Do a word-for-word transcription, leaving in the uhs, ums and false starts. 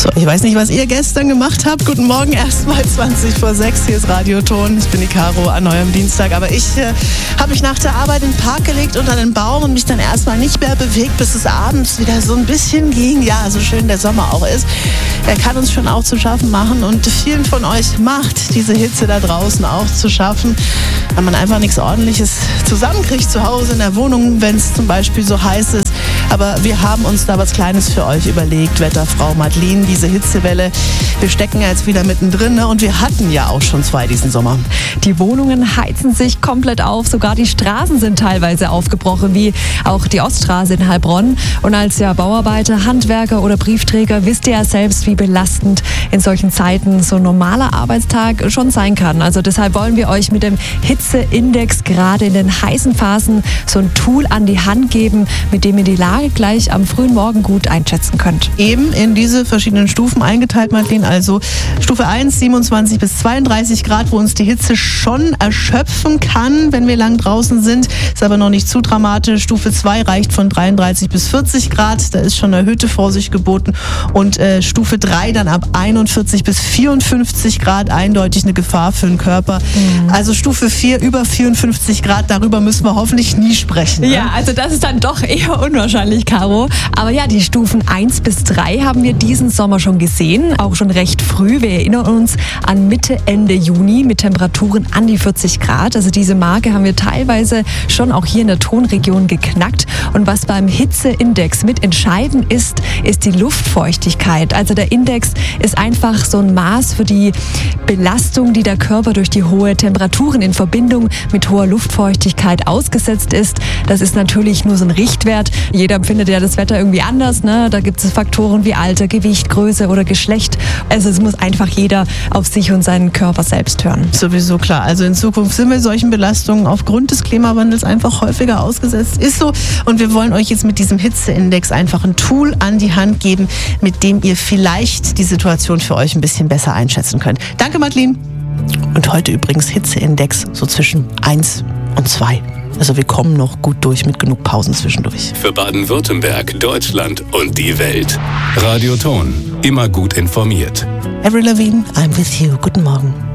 So, ich weiß nicht, was ihr gestern gemacht habt. Guten Morgen, erstmal zwanzig vor sechs. Hier ist Radioton. Ich bin die Caro an eurem Dienstag. Aber ich äh, habe mich nach der Arbeit in den Park gelegt unter den Baum und mich dann erstmal nicht mehr bewegt, bis es abends wieder so ein bisschen ging. Ja, so schön der Sommer auch ist. Er kann uns schon auch zu schaffen machen. Und vielen von euch macht diese Hitze da draußen auch zu schaffen, weil man einfach nichts Ordentliches zusammenkriegt zu Hause in der Wohnung, wenn es zum Beispiel so heiß ist. Aber wir haben uns da was Kleines für euch überlegt, Wetterfrau Madeline, diese Hitzewelle. Wir stecken ja jetzt wieder mittendrin, ne? Und wir hatten ja auch schon zwei diesen Sommer. Die Wohnungen heizen sich komplett auf, sogar die Straßen sind teilweise aufgebrochen, wie auch die Oststraße in Heilbronn. Und als ja Bauarbeiter, Handwerker oder Briefträger wisst ihr ja selbst, wie belastend in solchen Zeiten so ein normaler Arbeitstag schon sein kann. Also deshalb wollen wir euch mit dem Hitzeindex gerade in den heißen Phasen so ein Tool an die Hand geben, mit dem ihr die Lage gleich am frühen Morgen gut einschätzen könnt. Eben in diese verschiedenen Stufen eingeteilt, Madeline. Also Stufe eins, siebenundzwanzig bis zweiunddreißig Grad, wo uns die Hitze schon erschöpfen kann, wenn wir lang draußen sind. Ist aber noch nicht zu dramatisch. Stufe zwei reicht von dreiunddreißig bis vierzig Grad. Da ist schon erhöhte Vorsicht geboten. Und äh, Stufe drei dann ab einundvierzig bis vierundfünfzig Grad, eindeutig eine Gefahr für den Körper. Mhm. Also Stufe vier über vierundfünfzig Grad, darüber müssen wir hoffentlich nie sprechen. Ne? Ja, also das ist dann doch eher unwahrscheinlich, Caro. Aber ja, die Stufen eins bis drei haben wir diesen Sommer schon gesehen, auch schon recht früh. Wir erinnern uns an Mitte, Ende Juni mit Temperaturen an die vierzig Grad. Also diese Marke haben wir teilweise schon auch hier in der Tonregion geknackt. Und was beim Hitzeindex mit entscheidend ist, ist die Luftfeuchtigkeit. Also der Index ist einfach so ein Maß für die Belastung, die der Körper durch die hohe Temperaturen in Verbindung mit hoher Luftfeuchtigkeit ausgesetzt ist. Das ist natürlich nur so ein Richtwert. Jeder empfindet ja das Wetter irgendwie anders, ne? Da gibt es Faktoren wie Alter, Gewicht, Größe oder Geschlecht. Also es muss einfach jeder auf sich und seinen Körper selbst hören. Sowieso klar. Also in Zukunft sind wir solchen Belastungen aufgrund des Klimawandels einfach häufiger ausgesetzt. Ist so. Und wir wollen euch jetzt mit diesem Hitzeindex einfach ein Tool an die Hand geben, mit dem ihr vielleicht die Situation für euch ein bisschen besser einschätzen könnt. Danke, Madeline. Und heute übrigens Hitzeindex so zwischen eins und zwei. Also wir kommen noch gut durch mit genug Pausen zwischendurch. Für Baden-Württemberg, Deutschland und die Welt. Radioton. Immer gut informiert. Avril Lavigne, I'm with you. Guten Morgen.